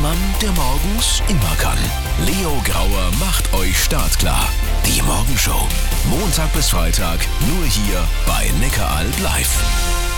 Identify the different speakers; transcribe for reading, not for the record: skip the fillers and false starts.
Speaker 1: Mann, der morgens immer kann. Leo Grauer macht euch startklar. Die Morgenshow. Montag bis Freitag nur hier bei Neckaralb live.